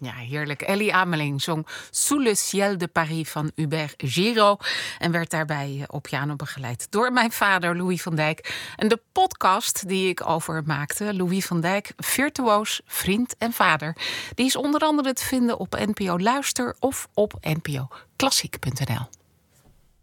Ja, heerlijk. Ellie Ameling zong Sous le ciel de Paris van Hubert Giraud en werd daarbij op piano begeleid door mijn vader Louis van Dijk. En de podcast die ik over maakte, Louis van Dijk, virtuoos, vriend en vader, die is onder andere te vinden op NPO Luister of op npoklassiek.nl.